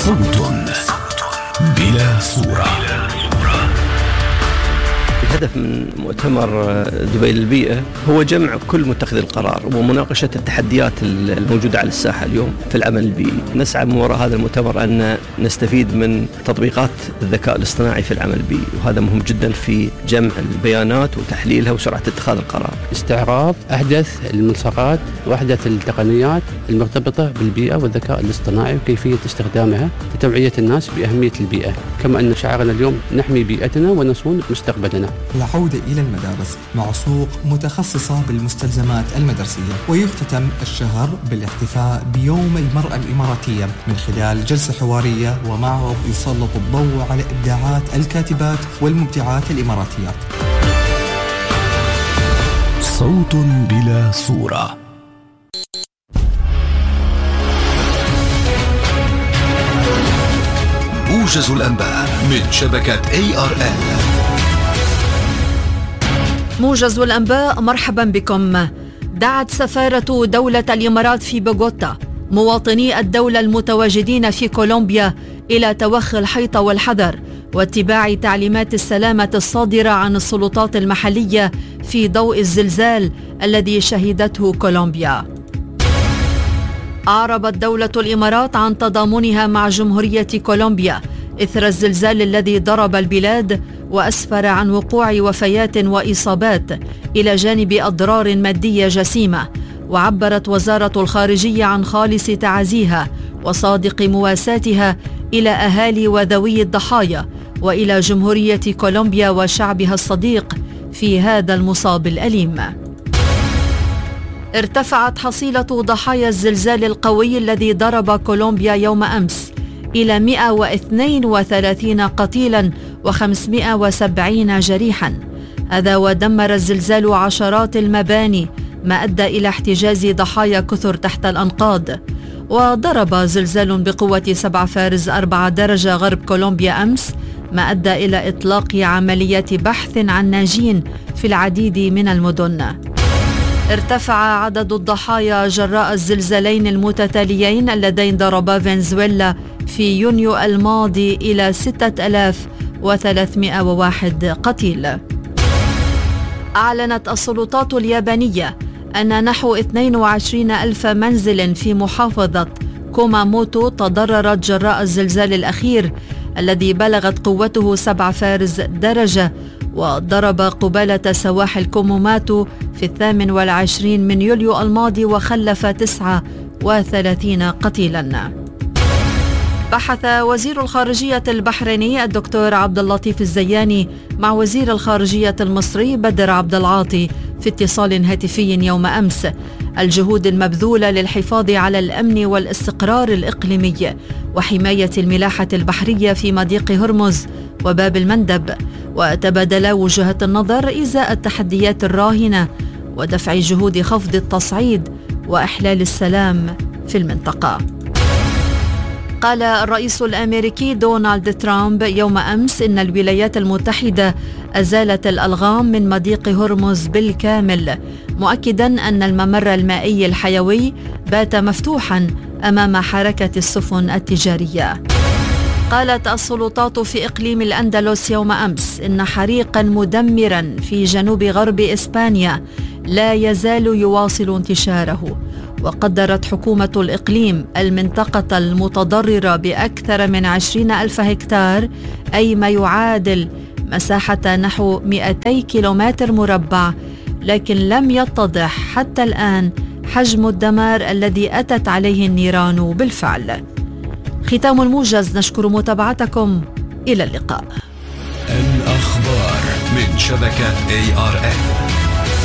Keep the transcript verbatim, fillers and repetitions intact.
صوت بلا صورة. الهدف من مؤتمر دبي للبيئة هو جمع كل متخذ القرار ومناقشة التحديات الموجودة على الساحة اليوم في العمل البيئي. نسعى من وراء هذا المؤتمر أن نستفيد من تطبيقات الذكاء الاصطناعي في العمل البيئي، وهذا مهم جدا في جمع البيانات وتحليلها وسرعة اتخاذ القرار. استعراض أحدث الملصقات وأحدث التقنيات المرتبطة بالبيئة والذكاء الاصطناعي وكيفية استخدامها لتوعية الناس بأهمية البيئة، كما أن شعارنا اليوم نحمي بيئتنا ونصون مستقبلنا. العودة إلى المدارس مع سوق متخصصة بالمستلزمات المدرسية. ويختتم الشهر بالاحتفاء بيوم المرأة الإماراتية من خلال جلسة حوارية ومعرض يسلط الضوء على إبداعات الكاتبات والمبدعات الإماراتيات. صوت بلا صورة. موجز الأنباء من شبكة إيه آر إل. موجز الأنباء، مرحبا بكم. دعت سفارة دولة الإمارات في بوغوتا مواطني الدولة المتواجدين في كولومبيا إلى توخي الحيطة والحذر واتباع تعليمات السلامة الصادرة عن السلطات المحلية في ضوء الزلزال الذي شهدته كولومبيا. أعربت دولة الإمارات عن تضامنها مع جمهورية كولومبيا إثر الزلزال الذي ضرب البلاد وأسفر عن وقوع وفيات وإصابات إلى جانب أضرار مادية جسيمة. وعبرت وزارة الخارجية عن خالص تعازيها وصادق مواساتها إلى أهالي وذوي الضحايا وإلى جمهورية كولومبيا وشعبها الصديق في هذا المصاب الأليم. ارتفعت حصيلة ضحايا الزلزال القوي الذي ضرب كولومبيا يوم أمس إلى مئة واثنين وثلاثين قتيلا وخمسمئة وسبعين جريحا. هذا ودمر الزلزال عشرات المباني ما أدى إلى احتجاز ضحايا كثر تحت الأنقاض. وضرب زلزال بقوة سبعة فاصلة أربعة درجة غرب كولومبيا أمس ما أدى إلى إطلاق عمليات بحث عن ناجين في العديد من المدن. ارتفع عدد الضحايا جراء الزلزالين المتتاليين اللذين ضربا فنزويلا في يونيو الماضي إلى ستة آلاف وثلاثمئة وواحد قتيل. أعلنت السلطات اليابانية أن نحو اثنين وعشرين ألف منزل في محافظة كوماموتو تضررت جراء الزلزال الأخير الذي بلغت قوته سبعة فاصلة درجة وضرب قبالة سواحل كوماموتو في الثامن والعشرين من يوليو الماضي وخلف تسعة وثلاثين قتيلا. بحث وزير الخارجية البحريني الدكتور عبد اللطيف الزياني مع وزير الخارجية المصري بدر عبد العاطي في اتصال هاتفي يوم أمس الجهود المبذولة للحفاظ على الأمن والاستقرار الإقليمي وحماية الملاحة البحرية في مضيق هرمز وباب المندب، وتبادلا وجهات النظر إزاء التحديات الراهنة ودفع جهود خفض التصعيد وإحلال السلام في المنطقة. قال الرئيس الأمريكي دونالد ترامب يوم أمس إن الولايات المتحدة أزالت الألغام من مضيق هرمز بالكامل، مؤكدا أن الممر المائي الحيوي بات مفتوحا أمام حركة السفن التجارية. قالت السلطات في إقليم الأندلس يوم أمس إن حريقا مدمرا في جنوب غرب إسبانيا لا يزال يواصل انتشاره. وقدرت حكومة الإقليم المنطقة المتضررة بأكثر من عشرين ألف هكتار، أي ما يعادل مساحة نحو مئتي كيلومتر مربع، لكن لم يتضح حتى الآن حجم الدمار الذي أتت عليه النيران بالفعل. ختام الموجز، نشكر متابعتكم، إلى اللقاء. الأخبار من شبكة إيه آر إل.